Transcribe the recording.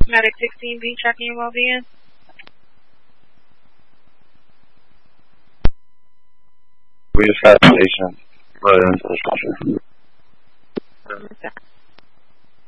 Medic 16B, checking your well-being. We just got a patient. Really into the structure.